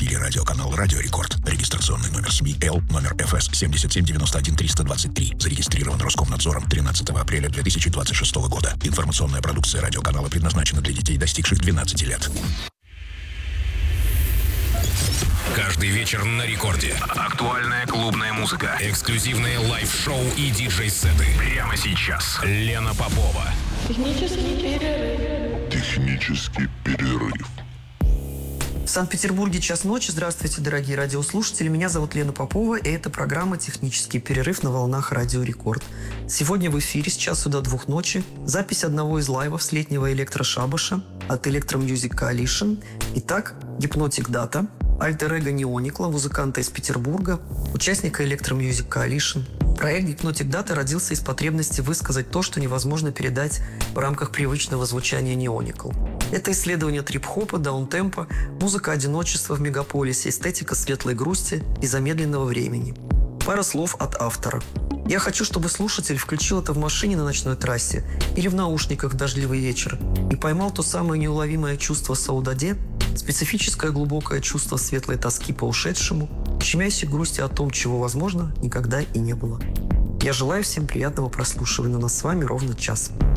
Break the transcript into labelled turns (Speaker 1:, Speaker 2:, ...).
Speaker 1: эфире радиоканал «Радио Рекорд». Регистрационный номер СМИ Л, номер ФС 7791-323. Зарегистрирован Роскомнадзором 13 апреля 2026 года. Информационная продукция радиоканала предназначена для детей, достигших 12 лет.
Speaker 2: Каждый вечер на рекорде. Актуальная клубная музыка, эксклюзивные лайв-шоу и диджей-сеты. Прямо сейчас. Лена Попова.
Speaker 3: Технический перерыв.
Speaker 4: Технический перерыв.
Speaker 5: В Санкт-Петербурге час ночи. Здравствуйте, дорогие радиослушатели. Меня зовут Лена Попова, и это программа «Технический перерыв» на волнах Радио Рекорд. Сегодня в эфире с часу до 2 ночи запись одного из лайвов с летнего электрошабаша от Electro Music Coalition. Итак, Hypnotic Data, альтер-эго Неоникла, музыканта из Петербурга, участника Electro Music Coalition. Проект Hypnotic Data родился из потребности высказать то, что невозможно передать в рамках привычного звучания Неоникл. Это исследование трип-хопа, даунтемпа, музыка одиночества в мегаполисе, эстетика светлой грусти и замедленного времени. Пара слов от автора. Я хочу, чтобы слушатель включил это в машине на ночной трассе или в наушниках в дождливый вечер и поймал то самое неуловимое чувство саудаде, специфическое глубокое чувство светлой тоски по ушедшему, щемящей грусти о том, чего, возможно, никогда и не было. Я желаю всем приятного прослушивания. У нас с вами ровно час.